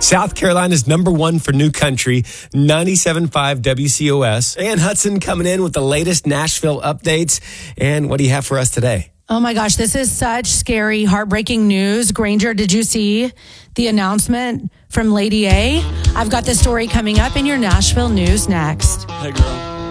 South Carolina's number one for new country, 97.5 WCOS. And Hudson coming in with the latest Nashville updates. And what do you have for us today? Oh my gosh, this is such scary, heartbreaking news. Granger, did you see the announcement from Lady A? I've got the story coming up in your Nashville news next. Hey, girl.